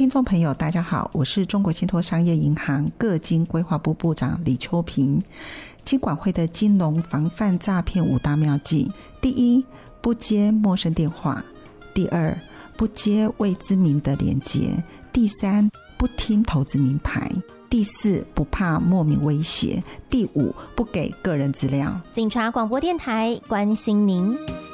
听众朋友大家好，我是中国信托商业银行个金规划部部长李秋平。金管会的金融防范诈骗5大妙计：第一，不接陌生电话；第二，不接未知名的连结；第三，不听投资名牌；第四，不怕莫名威胁；第五，不给个人资料。 警察广播电台关心您。